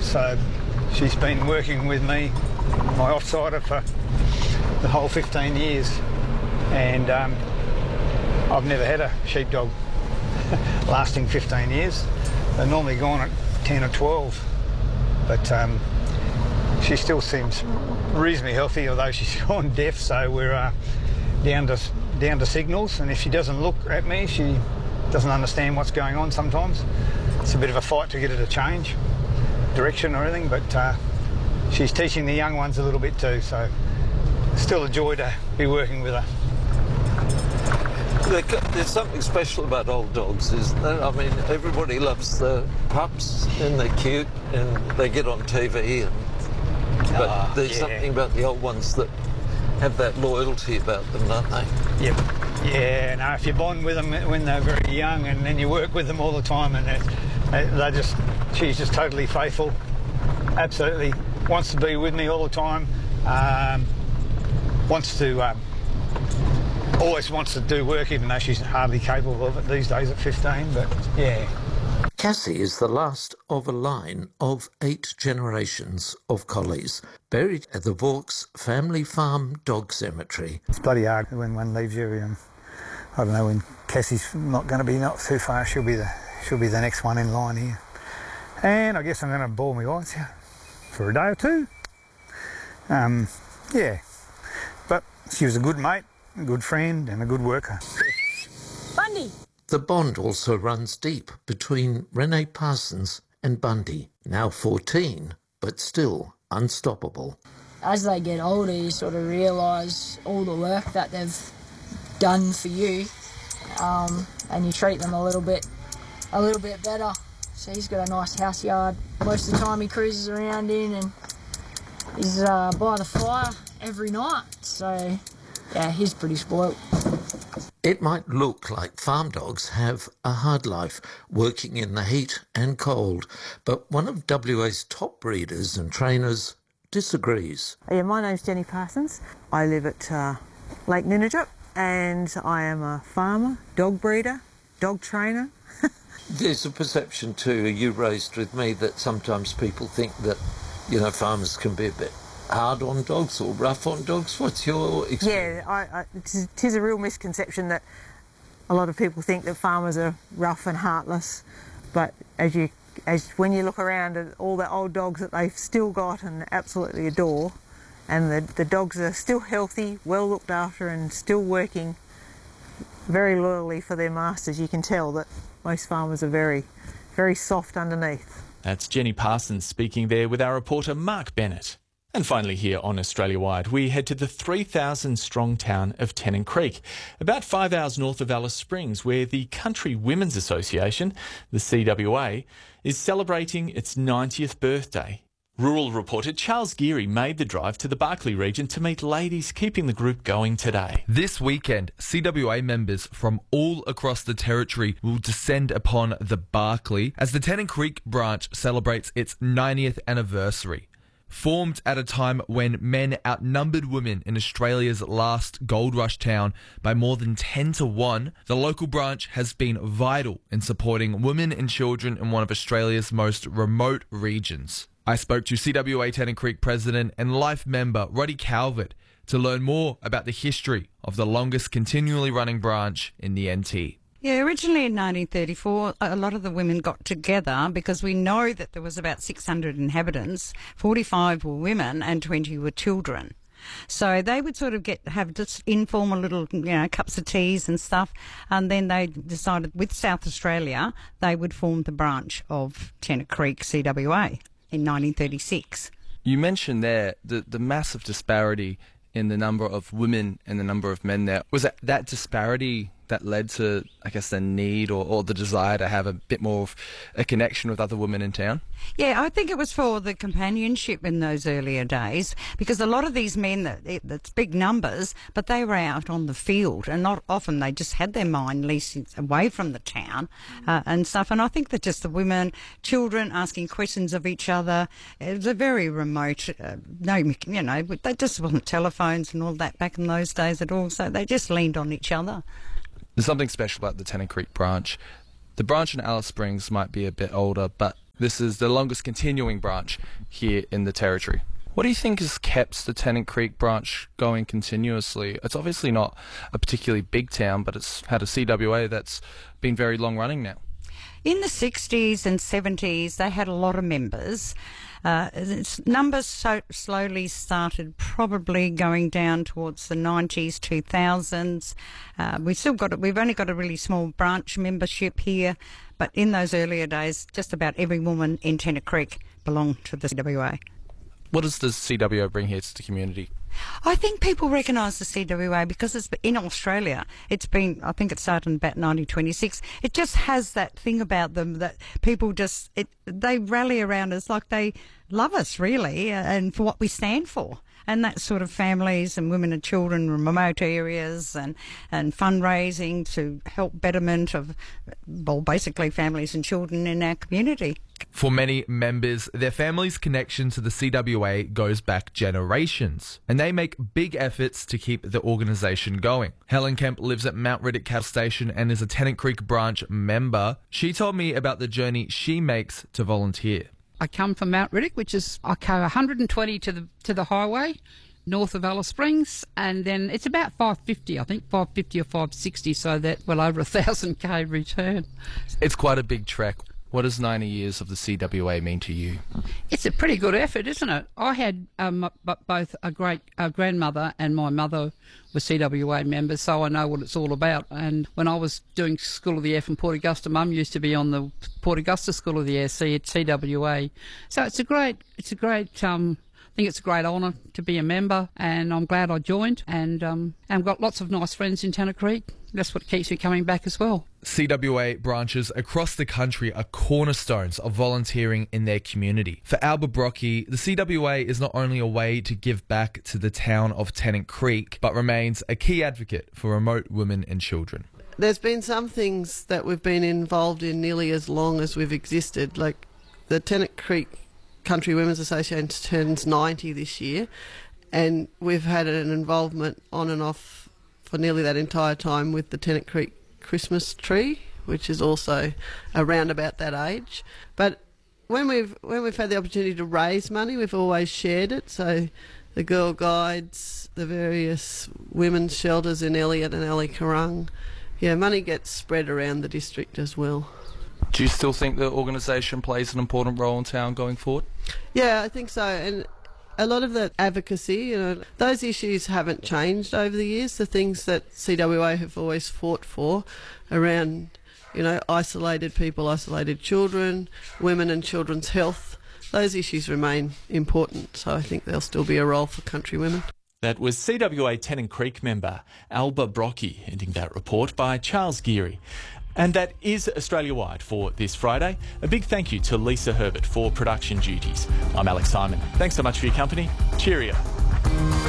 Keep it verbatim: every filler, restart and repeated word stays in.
So she's been working with me, my offsider, for the whole fifteen years, and um, I've never had a sheepdog lasting fifteen years. They're normally gone at ten or twelve, but um, she still seems reasonably healthy, although she's gone deaf, so we're uh, down to down to signals, and if she doesn't look at me, she doesn't understand what's going on sometimes. It's a bit of a fight to get her to change direction or anything, but uh, she's teaching the young ones a little bit too, so still a joy to be working with her. There's something special about old dogs, isn't there? I mean, everybody loves the pups and they're cute and they get on T V, and, but uh, there's yeah. something about the old ones that have that loyalty about them, don't they? Yep. Yeah, no, if you bond with them when they're very young and then you work with them all the time, and they they just, she's just totally faithful, absolutely wants to be with me all the time, um, wants to, um, always wants to do work, even though she's hardly capable of it these days at fifteen, but yeah. Cassie is the last of a line of eight generations of collies buried at the Vaux Family Farm Dog Cemetery. It's bloody hard when one leaves you. Um, I don't know, when Cassie's not going to be not too far, she'll be the she'll be the next one in line here. And I guess I'm going to bawl my eyes here for a day or two. Um, yeah, but she was a good mate, a good friend, and a good worker. Bundy. The bond also runs deep between Renee Parsons and Bundy, now fourteen, but still unstoppable. As they get older, you sort of realise all the work that they've done for you, um, and you treat them a little bit, a little bit better. So he's got a nice house yard. Most of the time he cruises around in, and he's uh, by the fire every night. So yeah, he's pretty spoilt. It might look like farm dogs have a hard life, working in the heat and cold, but one of W A's top breeders and trainers disagrees. Yeah, my name's Jenny Parsons. I live at uh, Lake Ninijut, and I am a farmer, dog breeder, dog trainer. There's a perception too, you raised with me, that sometimes people think that, you know, farmers can be a bit hard on dogs or rough on dogs. What's your experience? Yeah, I, I, it is a real misconception that a lot of people think that farmers are rough and heartless, but as you, as when you look around at all the old dogs that they've still got and absolutely adore, and the, the dogs are still healthy, well looked after, and still working very loyally for their masters, you can tell that most farmers are very, very soft underneath. That's Jenny Parsons speaking there with our reporter Mark Bennett. And finally here on Australia Wide, we head to the three thousand strong town of Tennant Creek, about five hours north of Alice Springs, where the Country Women's Association, the C W A, is celebrating its ninetieth birthday. Rural reporter Charles Geary made the drive to the Barkly region to meet ladies keeping the group going today. This weekend, C W A members from all across the territory will descend upon the Barkly as the Tennant Creek branch celebrates its ninetieth anniversary. Formed at a time when men outnumbered women in Australia's last gold rush town by more than ten to one, the local branch has been vital in supporting women and children in one of Australia's most remote regions. I spoke to C W A Tennant Creek President and Life member Roddy Calvert to learn more about the history of the longest continually running branch in the N T. Yeah, originally in nineteen thirty-four, a lot of the women got together because we know that there was about six hundred inhabitants, forty-five were women and twenty were children. So they would sort of get have just informal little, you know, cups of teas and stuff, and then they decided with South Australia they would form the branch of Tennant Creek C W A in nineteen thirty-six. You mentioned there the, the massive disparity in the number of women and the number of men there. Was that that disparity that led to, I guess, the need or, or the desire to have a bit more of a connection with other women in town? Yeah, I think it was for the companionship in those earlier days, because a lot of these men, that it's big numbers, but they were out on the field, and not often they just had their mind leased away from the town uh, and stuff. And I think that just the women, children asking questions of each other, it was a very remote, uh, no, you know, they just wasn't telephones and all that back in those days at all, so they just leaned on each other. There's something special about the Tennant Creek branch. The branch in Alice Springs might be a bit older, but This is the longest continuing branch here in the Territory. What do you think has kept the Tennant Creek branch going continuously? It's obviously not a particularly big town, but it's had a C W A that's been very long running now. In the sixties and seventies, they had a lot of members. Uh, its numbers so slowly started probably going down towards the nineties, two thousands. Uh, we've still got, we've only got a really small branch membership here, but in those earlier days, just about every woman in Tennant Creek belonged to the C W A. What does the C W A bring here to the community? I think people recognise the C W A because it's in Australia. It's been, I think it started in about nineteen twenty-six. It just has that thing about them that people just, it, they rally around us like they love us, really, and for what we stand for. And that sort of families and women and children in remote areas and, and fundraising to help betterment of, well, basically families and children in our community. For many members, their family's connection to the C W A goes back generations, and they make big efforts to keep the organisation going. Helen Kemp lives at Mount Riddick Cattle Station and is a Tennant Creek branch member. She told me about the journey she makes to volunteer. I come from Mount Riddick, which is, I go one hundred twenty to the to the highway north of Alice Springs, and then it's about five fifty, I think, five fifty or five sixty, so that well over a thousand k return. It's quite a big trek. What does ninety years of the C W A mean to you? It's a pretty good effort, isn't it? I had um, both a great a grandmother and my mother were C W A members, so I know what it's all about. And when I was doing School of the Air from Port Augusta, Mum used to be on the Port Augusta School of the Air, C at C W A. So it's a great, it's a great. Um, I think it's a great honour to be a member, and I'm glad I joined. And um, I've got lots of nice friends in Tennant Creek. That's what keeps me coming back as well. C W A branches across the country are cornerstones of volunteering in their community. For Alba Brockie, the C W A is not only a way to give back to the town of Tennant Creek, but remains a key advocate for remote women and children. There's been some things that we've been involved in nearly as long as we've existed, like the Tennant Creek Country Women's Association turns ninety this year, and we've had an involvement on and off for nearly that entire time with the Tennant Creek Christmas tree, which is also around about that age. But when we've when we've had the opportunity to raise money, we've always shared it. So the Girl Guides, the various women's shelters in Elliot and Alicarung, yeah, money gets spread around the district as well. Do you still think the organisation plays an important role in town going forward? Yeah, I think so. And a lot of the advocacy, you know, those issues haven't changed over the years. The things that C W A have always fought for around, you know, isolated people, isolated children, women and children's health, those issues remain important. So I think there'll still be a role for country women. That was C W A Tennant Creek member Alba Brockie, ending that report by Charles Geary. And that is Australia-wide for this Friday. A big thank you to Lisa Herbert for production duties. I'm Alex Simon. Thanks so much for your company. Cheerio.